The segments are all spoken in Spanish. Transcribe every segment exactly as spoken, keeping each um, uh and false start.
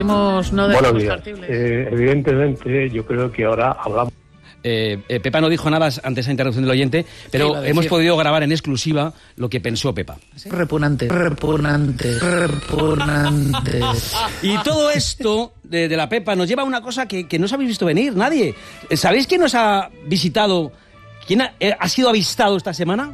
No Buenos días. Eh, evidentemente, yo creo que ahora hablamos. Eh, eh, Pepa no dijo nada ante esa interrupción del oyente, pero sí, hemos podido grabar en exclusiva lo que pensó Pepa. ¿Sí? Repugnante, repugnante, repugnante. Y todo esto de, de la Pepa nos lleva a una cosa que, que no os habéis visto venir, nadie. ¿Sabéis quién nos ha visitado? ¿Quién ha, eh, ha sido avistado esta semana?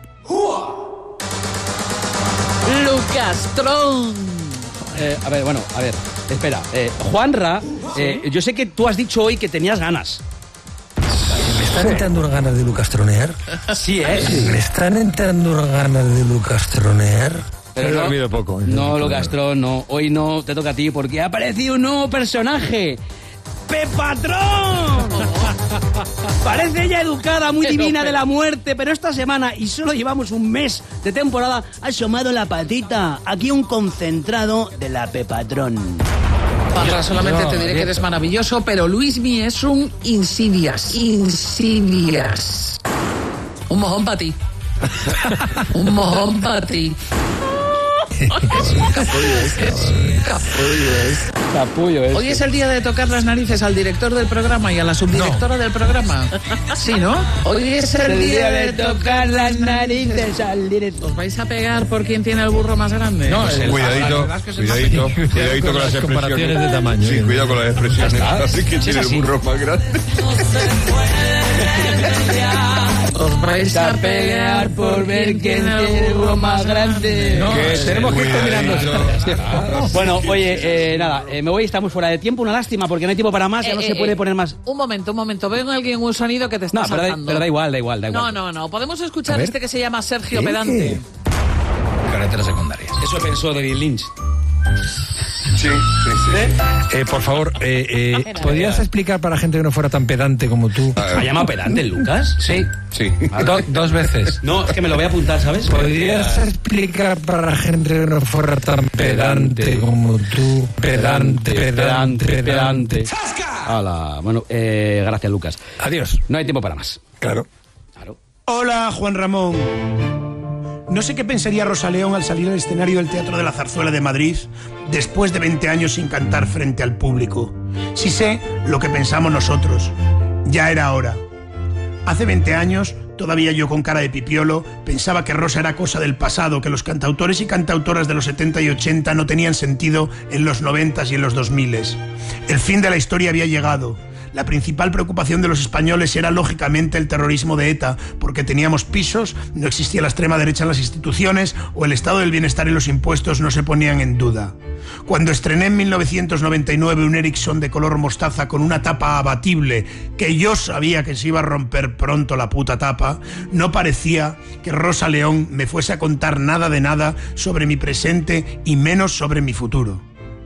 Lucas Tron. Eh, a ver, bueno, a ver, espera. Eh, Juanra, eh, yo sé que tú has dicho hoy que tenías ganas. ¿Me están entrando unas ganas de Lucas tronear? Sí, ¿eh? Sí. ¿Me están entrando unas ganas de Lucas tronear? Pero he no, dormido poco. No, Lucas Tron, no. Hoy no te toca a ti porque ha aparecido un nuevo personaje. ¡Pepatrón! Parece ella educada, muy divina de la muerte, pero esta semana, y solo llevamos un mes de temporada, ha asomado la patita. Aquí un concentrado de la Pepatrón. Parra, solamente no, te diré que eres maravilloso, pero Luismi es un insidias. Insidias. Un mojón para ti. Un mojón para ti. Es un capullo esto. Es un capullo esto. Capullo esto. Hoy es el día de tocar las narices al director del programa y a la subdirectora no. del programa. Sí, ¿no? Hoy es el, el día de tocar las narices al director. ¿Os vais a pegar por quién tiene el burro más grande? No, el, cuidadito, es cuidadito, cuidadito, cuidadito con las expresiones de tamaño. Sí, cuidado con las expresiones. Así que tiene el burro más grande. Os vais a pegar por ver quién tiene el burro más grande. No, que tenemos que estar mirando. Bueno, oye, eh, nada, eh, me voy, estamos fuera de tiempo, una lástima, porque no hay tiempo para más, ya eh, no eh, se puede poner más. Un momento, un momento, veo en alguien un sonido que te está no, pero saltando. Da, pero da igual, da igual, da igual. No, no, no, podemos escuchar este que se llama Sergio Pedante. Carretera secundaria. Eso pensó David Lynch. Sí, sí, sí. Eh, por favor, eh, eh, ¿podrías explicar para gente que no fuera tan pedante como tú? ¿Me ha llamado pedante el Lucas? Sí. Sí. Do, dos veces. No, es que me lo voy a apuntar, ¿sabes? ¿Podrías explicar para gente que no fuera tan pedante como tú? Pedante, pedante, pedante. Hola, bueno, eh, gracias, Lucas. Adiós. No hay tiempo para más. Claro. Claro. Hola, Juan Ramón. No sé qué pensaría Rosa León al salir al escenario del Teatro de la Zarzuela de Madrid después de veinte años sin cantar frente al público. Sí sé lo que pensamos nosotros. Ya era hora. Hace veinte años, todavía yo con cara de pipiolo, pensaba que Rosa era cosa del pasado, que los cantautores y cantautoras de los setenta y ochenta no tenían sentido en los noventas y en los dos miles. El fin de la historia había llegado. La principal preocupación de los españoles era lógicamente el terrorismo de ETA, porque teníamos pisos, no existía la extrema derecha en las instituciones o el estado del bienestar y los impuestos no se ponían en duda. Cuando estrené en mil novecientos noventa y nueve un Ericsson de color mostaza con una tapa abatible, que yo sabía que se iba a romper pronto la puta tapa, no parecía que Rosa León me fuese a contar nada de nada sobre mi presente y menos sobre mi futuro.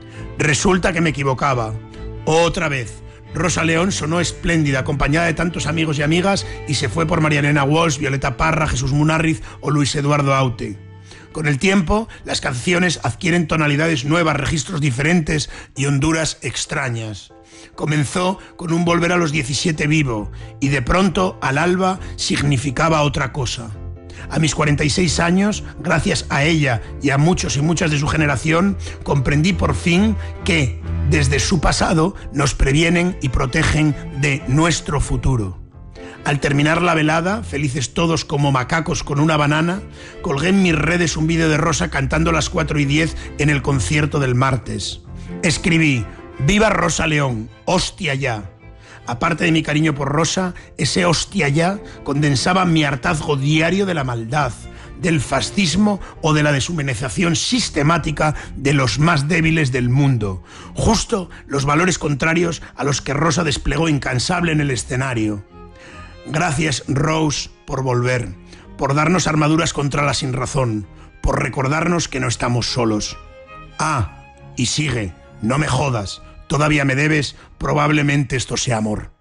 Resulta que me equivocaba. Otra vez. Rosa León sonó espléndida, acompañada de tantos amigos y amigas, y se fue por María Elena Walsh, Violeta Parra, Jesús Munarriz o Luis Eduardo Aute. Con el tiempo, las canciones adquieren tonalidades nuevas, registros diferentes y honduras extrañas. Comenzó con un volver a los diecisiete vivo, y de pronto, al alba, significaba otra cosa. A mis cuarenta y seis años, gracias a ella y a muchos y muchas de su generación, comprendí por fin que, desde su pasado, nos previenen y protegen de nuestro futuro. Al terminar la velada, felices todos como macacos con una banana, colgué en mis redes un vídeo de Rosa cantando las cuatro y diez en el concierto del martes. Escribí: ¡Viva Rosa León! ¡Hostia ya! Aparte de mi cariño por Rosa, ese hostia ya condensaba mi hartazgo diario de la maldad, del fascismo o de la deshumanización sistemática de los más débiles del mundo. Justo los valores contrarios a los que Rosa desplegó incansable en el escenario. Gracias, Rose, por volver, por darnos armaduras contra la sinrazón, por recordarnos que no estamos solos. Ah, y sigue, no me jodas. Todavía me debes, probablemente esto sea amor.